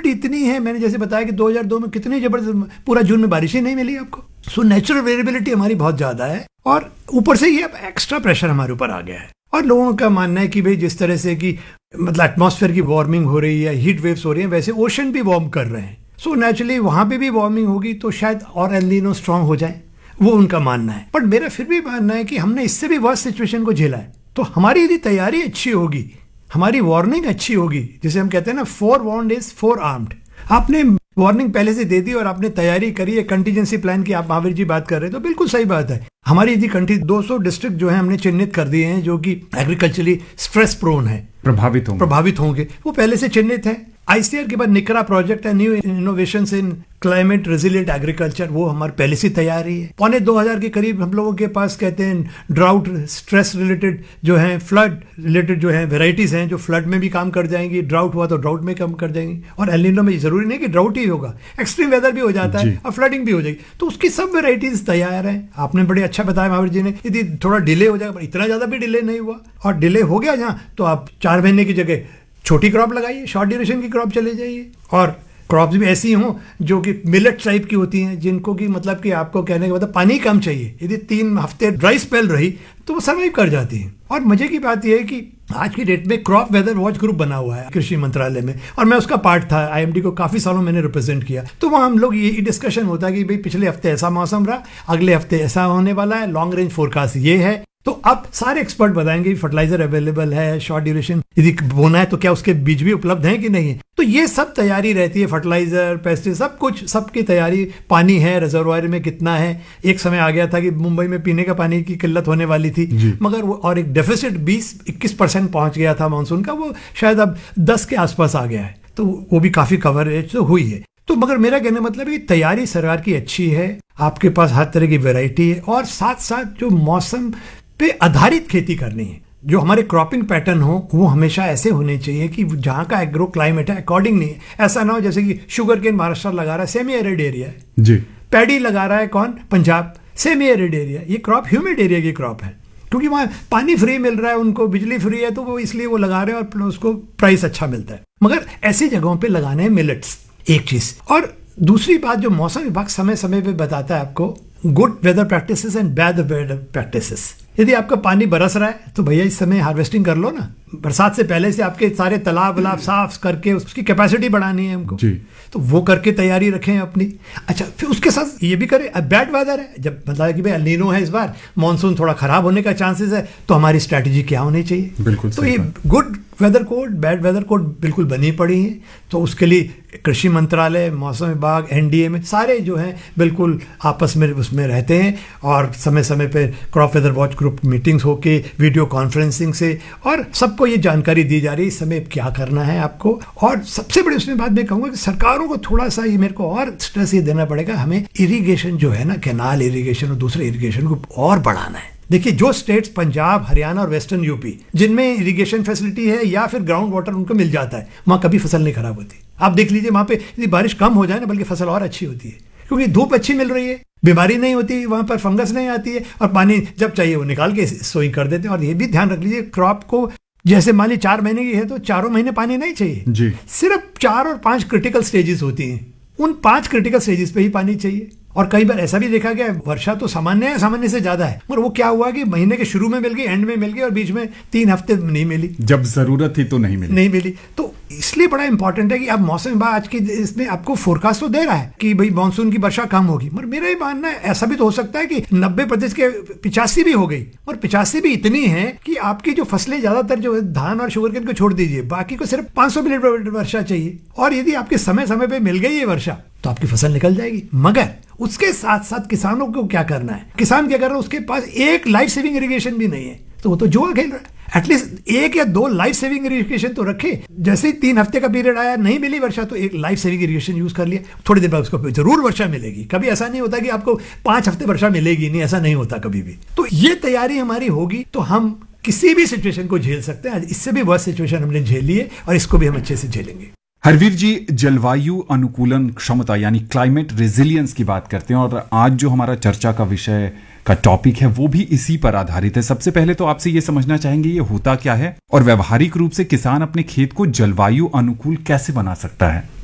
इतनी है, मैंने जैसे बताया कि 2002 में कितनी जबरदस्त पूरा जून में बारिश ही नहीं मिली आपको। सो नेचुरल वेरिएबिलिटी हमारी बहुत ज्यादा है, और ऊपर से ये एक्स्ट्रा प्रेशर हमारे ऊपर आ गया है। और लोगों का मानना है कि भाई जिस तरह से कि मतलब एटमॉस्फेयर की वार्मिंग हो रही है, हीट वेव्स हो रही हैं, वैसे ओशन भी वार्म कर रहे हैं। सो नेचुरली वहां पे भी वार्मिंग होगी तो शायद और एल नीनो स्ट्रांग हो जाए, वो उनका मानना है। बट मेरा फिर भी मानना है कि हमने इससे भी वर्स्ट सिचुएशन को झेला है, तो हमारी यदि तैयारी अच्छी होगी, हमारी वार्निंग अच्छी होगी, जिसे हम कहते हैं ना 4 वार्न्ड इज 4 आर्म्ड। आपने वार्निंग पहले से दे दी और आपने तैयारी करी है, कंटीजेंसी प्लान की आप महावीर जी बात कर रहे हैं, तो बिल्कुल सही बात है। हमारी यदि कंट्री 200 डिस्ट्रिक्ट जो है हमने चिन्हित कर दिए हैं जो कि एग्रीकल्चरली स्ट्रेस प्रोन है, प्रभावित होंगे, वो पहले से चिन्हित है। आईसीआर के बाद निकरा प्रोजेक्ट है, न्यू इनोवेशंस इन क्लाइमेट रेजिलिएंट एग्रीकल्चर, वो हमारे पहले से तैयारी है। 2500 के करीब हम लोगों के पास कहते हैं ड्राउट स्ट्रेस रिलेटेड जो है, फ्लड रिलेटेड जो है वेराइटीज हैं जो फ्लड में भी काम कर जाएंगी, ड्राउट हुआ तो ड्राउट में काम कर जाएंगी। और एल नीनो में जरूरी नहीं कि ड्राउट ही होगा, एक्सट्रीम वेदर भी हो जाता है और फ्लडिंग भी हो जाएगी, तो उसकी सब वेराइटीज तैयार है। आपने बड़े अच्छा बताया महावीर जी ने, यदि थोड़ा डिले हो जाएगा, इतना ज्यादा भी डिले नहीं हुआ, और डिले हो गया जहां तो आप 4 महीने की जगह छोटी क्रॉप लगाइए, शॉर्ट ड्यूरेशन की क्रॉप चले जाइए। और क्रॉप्स भी ऐसी हों जो कि मिलेट टाइप की होती हैं, जिनको कि मतलब कि आपको कहने के मतलब पानी कम चाहिए, यदि 3 हफ्ते ड्राई स्पेल रही तो वो सर्वाइव कर जाती हैं। और मजे की बात यह है कि आज की डेट में क्रॉप वेदर वॉच ग्रुप बना हुआ है कृषि मंत्रालय में, और मैं उसका पार्ट था। आईएमडी को काफी सालों मैंने रिप्रेजेंट किया, तो वहां हम लोग ये डिस्कशन होता है कि भाई पिछले हफ्ते ऐसा मौसम रहा, अगले हफ्ते ऐसा होने वाला है, लॉन्ग रेंज फोरकास्ट ये है। तो अब सारे एक्सपर्ट बताएंगे फर्टिलाइजर अवेलेबल है, शॉर्ट ड्यूरेशन यदि बोना है तो क्या उसके बीज भी उपलब्ध हैं कि नहीं है। तो ये सब तैयारी रहती है, फर्टिलाइजर, पेस्टिसाइड, सब कुछ, सबकी तैयारी। पानी है रिजर्वायर में कितना है, एक समय आ गया था कि मुंबई में पीने का पानी की किल्लत होने वाली थी, मगर वो और एक डेफिसिट 20-21% पहुंच गया था मानसून का, वो शायद अब 10 के आसपास आ गया है, तो वो भी काफी कवरेज तो हुई है। तो मगर मेरा कहने मतलब है कि तैयारी सरकार की अच्छी है, आपके पास हर तरह की वैरायटी है, और साथ साथ जो मौसम पे आधारित खेती करनी है, जो हमारे क्रॉपिंग पैटर्न हो वो हमेशा ऐसे होने चाहिए कि जहां का एग्रो क्लाइमेट है अकॉर्डिंग नहीं है। ऐसा ना हो जैसे कि शुगर केन महाराष्ट्र लगा रहा है, सेमी एरिड एरिया है जी, पैडी लगा रहा है कौन, पंजाब, सेमी एरिड एरिया, ये क्रॉप ह्यूमिड एरिया की क्रॉप है, क्योंकि वहां पानी फ्री मिल रहा है, उनको बिजली फ्री है, तो वो इसलिए वो लगा रहे हैं और उसको प्राइस अच्छा मिलता है। मगर ऐसी जगहों पे लगाने हैं मिलेट्स, एक चीज। और दूसरी बात जो मौसम विभाग समय समय पे बताता है आपको, good weather practices and bad weather practices. यदि आपका पानी बरस रहा है तो भैया इस समय हार्वेस्टिंग कर लो ना, बरसात से पहले से आपके सारे तालाब वलाब साफ करके उसकी कैपेसिटी बढ़ानी है हमको जी, तो वो करके तैयारी रखें अपनी। अच्छा, फिर उसके साथ ये भी करें, अब बैड वेदर है, जब मतलब कि भाई एल नीनो है इस बार, मानसून थोड़ा खराब होने का चांसेस है, तो हमारी स्ट्रैटेजी क्या होनी चाहिए। बिल्कुल, तो ये good weather code, bad weather code बिल्कुल बनी पड़ी है। तो उसके लिए कृषि मंत्रालय, मौसम विभाग, एनडीए में सारे जो हैं बिल्कुल आपस में उसमें रहते हैं, और समय समय पे crop weather watch group meetings होके वीडियो कॉन्फ्रेंसिंग से, और सबको ये जानकारी दी जा रही है इस समय क्या करना है आपको। और सबसे बड़ी उसमें बात मैं कहूँगा कि सरकारों को थोड़ा सा ये मेरे को और स्ट्रेस ये देना पड़ेगा, हमें इरीगेशन जो है ना, कैनाल इरीगेशन और दूसरे इरीगेशन को और बढ़ाना है। देखिए, जो स्टेट्स पंजाब, हरियाणा और वेस्टर्न यूपी जिनमें इरिगेशन फैसिलिटी है या फिर ग्राउंड वाटर उनको मिल जाता है, वहां कभी फसल नहीं खराब होती। आप देख लीजिए, वहां पे यदि बारिश कम हो जाए ना, बल्कि फसल और अच्छी होती है, क्योंकि धूप अच्छी मिल रही है, बीमारी नहीं होती, वहां पर फंगस नहीं आती है, और पानी जब चाहिए वो निकाल के सोइंग कर देते हैं। और ये भी ध्यान रख लीजिए, क्रॉप को जैसे मान ली 4 महीने की है तो 4 महीने पानी नहीं चाहिए जी, सिर्फ 4 और 5 क्रिटिकल स्टेजेस होती हैं, उन 5 क्रिटिकल स्टेजेस पे ही पानी चाहिए। और कई बार ऐसा भी देखा गया, वर्षा तो सामान्य है, सामान्य से ज्यादा है, मगर वो क्या हुआ कि महीने के शुरू में मिल गई, एंड में मिल गई, और बीच में 3 हफ्ते नहीं मिली, जब जरूरत थी तो नहीं मिली। तो इसलिए बड़ा इंपॉर्टेंट है कि अब मौसम विभाग आज की इसमें आपको फोरकास्ट तो दे रहा है कि भाई मानसून की वर्षा कम होगी, मगर मेरा ये मानना है ऐसा भी तो हो सकता है कि 90% के 85 भी हो गई, और 85 भी इतनी है कि आपकी जो फसलें ज्यादातर जो धान और शुगर केन को छोड़ दीजिए, बाकी को सिर्फ 500 मिलीमीटर वर्षा चाहिए, और यदि आपके समय समय पे मिल गई ये वर्षा तो आपकी फसल निकल जाएगी। मगर उसके साथ साथ किसानों को क्या करना है, किसान क्या कर रहा है, उसके पास एक लाइफ सेविंग इरिगेशन भी नहीं है, तो वो तो जुआ खेल रहा है। एटलीस्ट 1 या 2 लाइफ सेविंग इरिगेशन तो रखे। जैसे ही 3 हफ्ते का पीरियड आया, नहीं मिली वर्षा, तो एक लाइफ सेविंग इरिगेशन यूज कर लिया, थोड़ी देर बाद उसको जरूर वर्षा मिलेगी। कभी ऐसा नहीं होता कि आपको 5 हफ्ते वर्षा मिलेगी नहीं, ऐसा नहीं होता कभी भी। तो ये तैयारी हमारी होगी तो हम किसी भी सिचुएशन को झेल सकते हैं। इससे भी वर्स्ट सिचुएशन हमने झेली है, और इसको भी हम अच्छे से झेलेंगे। हरवीर जी, जलवायु अनुकूलन क्षमता यानी क्लाइमेट रेजिलियंस की बात करते हैं, और आज जो हमारा चर्चा का विषय का टॉपिक है वो भी इसी पर आधारित है। सबसे पहले तो आपसे ये समझना चाहेंगे ये होता क्या है, और व्यवहारिक रूप से किसान अपने खेत को जलवायु अनुकूल कैसे बना सकता है।